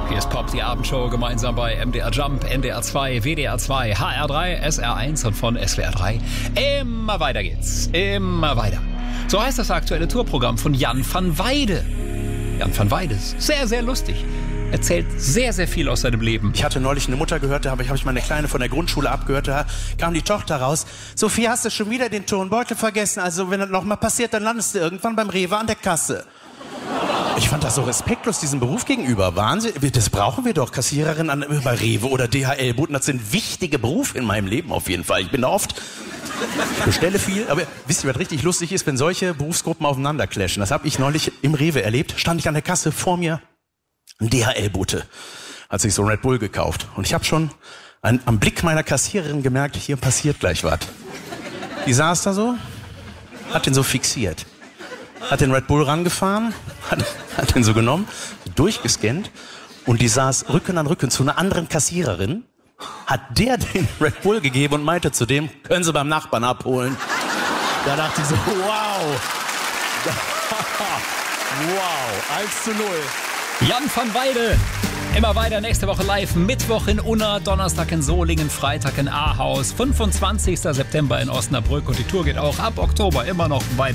Hier ist Pop, die Abendshow, gemeinsam bei MDR Jump, NDR 2, WDR 2, HR 3, SR 1 und von SWR 3. Immer weiter geht's, immer weiter. So heißt das aktuelle Tourprogramm von Jan van Weide. Jan van Weide ist sehr, sehr lustig. Erzählt sehr, sehr viel aus seinem Leben. Ich hatte neulich eine Mutter gehört, da habe ich meine Kleine von der Grundschule abgehört, da kam die Tochter raus. Sophie, hast du schon wieder den Turnbeutel vergessen? Also wenn das nochmal passiert, dann landest du irgendwann beim Rewe an der Kasse. Ich fand das so respektlos diesem Beruf gegenüber. Wahnsinn, das brauchen wir doch. Kassiererin bei Rewe oder DHL-Boten, das sind wichtige Berufe in meinem Leben auf jeden Fall. Ich bin da oft, ich bestelle viel, aber wisst ihr, was richtig lustig ist, wenn solche Berufsgruppen aufeinander clashen? Das habe ich neulich im Rewe erlebt, stand ich an der Kasse, vor mir ein DHL-Bote hat sich so ein Red Bull gekauft. Und ich habe schon am Blick meiner Kassiererin gemerkt, hier passiert gleich was. Die saß da so, hat den so fixiert. Hat den Red Bull rangefahren, hat den so genommen, durchgescannt und die saß Rücken an Rücken zu einer anderen Kassiererin, hat der den Red Bull gegeben und meinte zu dem, können Sie beim Nachbarn abholen. Da dachte ich so, wow. Wow, 1:0. Jan van Weide. Immer weiter, nächste Woche live. Mittwoch in Unna, Donnerstag in Solingen, Freitag in Ahaus, 25. September in Osnabrück. Und die Tour geht auch ab Oktober immer noch weiter.